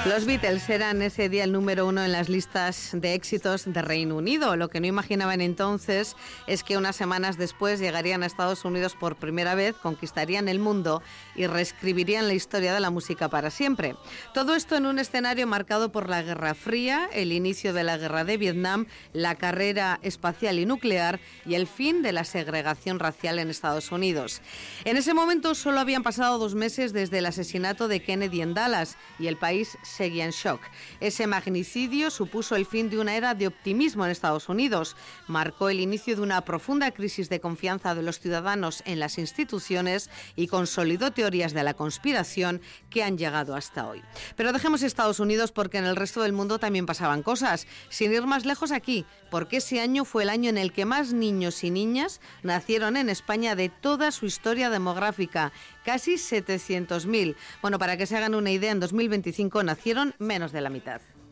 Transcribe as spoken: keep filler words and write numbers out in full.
Los Beatles eran ese día el número uno en las listas de éxitos de Reino Unido. Lo que no imaginaban entonces es que unas semanas después llegarían a Estados Unidos por primera vez, conquistarían el mundo y reescribirían la historia de la música para siempre. Todo esto en un escenario marcado por la Guerra Fría, el inicio de la Guerra de Vietnam, la carrera espacial y nuclear y el fin de la segregación racial en Estados Unidos. En ese momento solo habían pasado dos meses desde el asesinato de Kennedy en Dallas y el país seguía en shock. Ese magnicidio supuso el fin de una era de optimismo en Estados Unidos. Marcó el inicio de una profunda crisis de confianza de los ciudadanos en las instituciones y consolidó teorías de la conspiración que han llegado hasta hoy. Pero dejemos Estados Unidos porque en el resto del mundo también pasaban cosas. Sin ir más lejos aquí, porque ese año fue el año en el que más niños y niñas nacieron en España de toda su historia demográfica. Casi setecientos mil. Bueno, para que se hagan una idea, en dos mil veinticinco nacieron menos de la mitad.